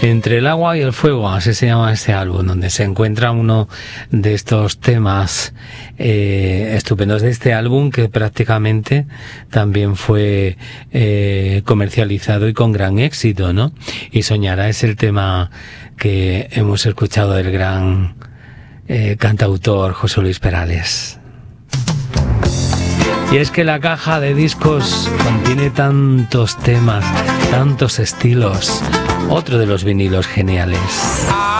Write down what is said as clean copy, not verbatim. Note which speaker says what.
Speaker 1: Entre el agua y el fuego, así se llama este álbum, donde se encuentra uno de estos temas estupendos de este álbum, que prácticamente también fue comercializado y con gran éxito, ¿no? Y Soñará es el tema que hemos escuchado del gran cantautor José Luis Perales. Y es que la caja de discos contiene tantos temas, tantos estilos. Otro de los vinilos geniales.